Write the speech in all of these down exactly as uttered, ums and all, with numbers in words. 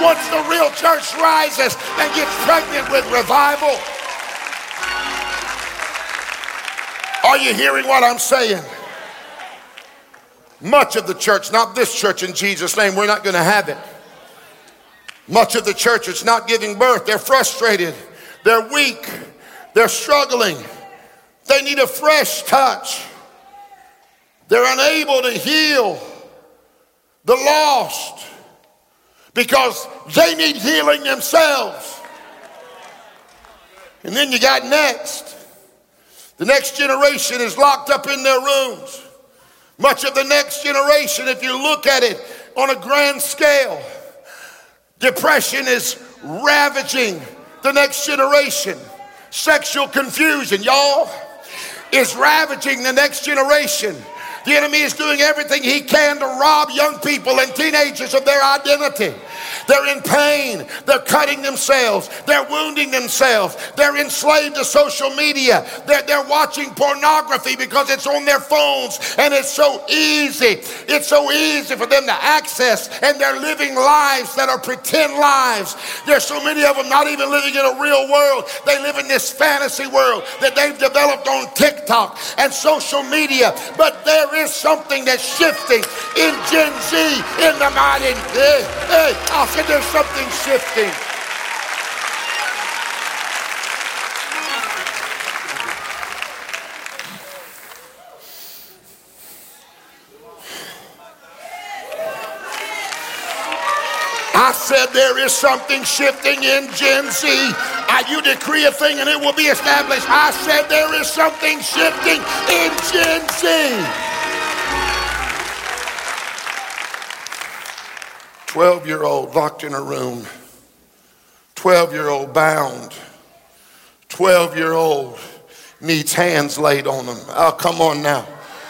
once the real church rises and gets pregnant with revival. Are you hearing what I'm saying? Much of the church, not this church in Jesus' name, we're not going to have it. Much of the church is not giving birth. They're frustrated. They're weak. They're struggling. They need a fresh touch. They're unable to heal the lost because they need healing themselves. And then you got next. The next generation is locked up in their rooms. Much of the next generation, if you look at it on a grand scale, depression is ravaging the next generation. Sexual confusion, y'all, is ravaging the next generation. The enemy is doing everything he can to rob young people and teenagers of their identity. They're in pain. They're cutting themselves. They're wounding themselves. They're enslaved to social media. They're, they're watching pornography because it's on their phones and it's so easy. It's so easy for them to access, and they're living lives that are pretend lives. There's so many of them not even living in a real world. They live in this fantasy world that they've developed on TikTok and social media. But there is something that's shifting in Gen Z in the mighty. Hey, hey, I said there's something shifting. I said there is something shifting in Gen Z. I, you decree a thing and it will be established. I said there is something shifting in Gen Z. twelve-year-old locked in a room. twelve-year-old bound. twelve-year-old needs hands laid on them. Oh, come on now.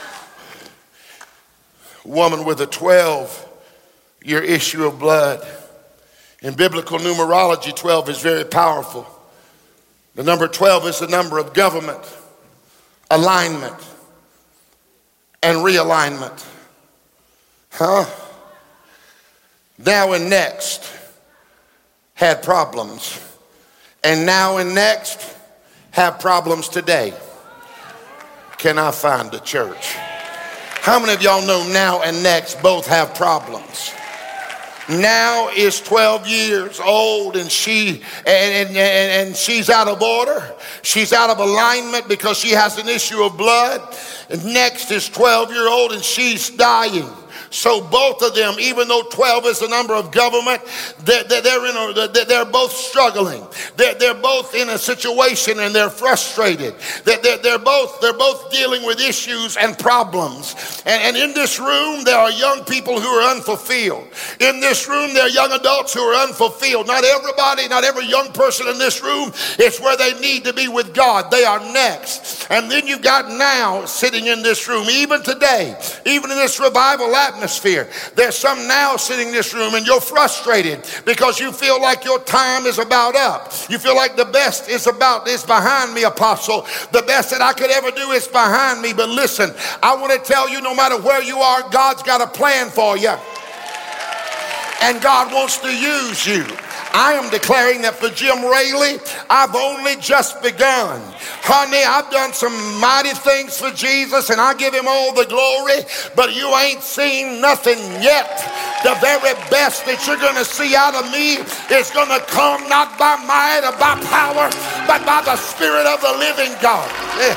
Woman with a twelve-year issue of blood. In biblical numerology, twelve is very powerful. The number twelve is the number of government, alignment, and realignment. Huh? Now and next had problems. And now and next have problems today. Can I find a church? How many of y'all know now and next both have problems? Now is twelve years old and she and, and, and she's out of order. She's out of alignment because she has an issue of blood. And next is twelve year old and she's dying. So both of them, even though twelve is the number of government, they're, they're, in a, they're both struggling. They're, they're both in a situation and they're frustrated. They're, they're, they're, both, they're both dealing with issues and problems. And, and in this room, there are young people who are unfulfilled. In this room, there are young adults who are unfulfilled. Not everybody, not every young person in this room is where they need to be with God. They are next. And then you've got now sitting in this room, even today, even in this revival atmosphere. Atmosphere. There's some now sitting in this room and you're frustrated because you feel like your time is about up. You feel like the best is about is behind me, Apostle. The best that I could ever do is behind me. But listen, I want to tell you, no matter where you are, God's got a plan for you. And God wants to use you. I am declaring that for Jim Raley, I've only just begun. Honey, I've done some mighty things for Jesus and I give him all the glory, but you ain't seen nothing yet. The very best that you're going to see out of me is going to come not by might or by power, but by the Spirit of the living God. Yeah.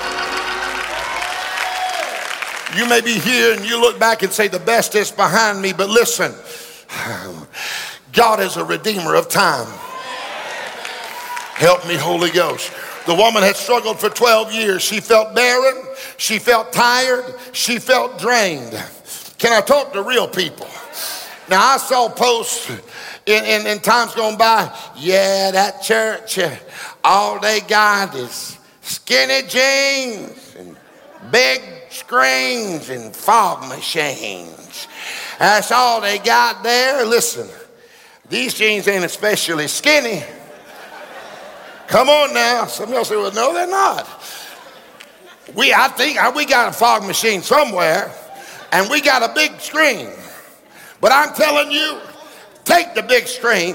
You may be here and you look back and say the best is behind me, but listen, God is a redeemer of time. Help me, Holy Ghost. The woman had struggled for twelve years. She felt barren. She felt tired. She felt drained. Can I talk to real people? Now, I saw posts in, in, in times gone by. Yeah, that church, all they got is skinny jeans and big screens and fog machines. That's all they got there. Listen. These jeans ain't especially skinny. Come on now. Some of y'all say, well, no, they're not. We, I think we got a fog machine somewhere, and we got a big screen. But I'm telling you, take the big screen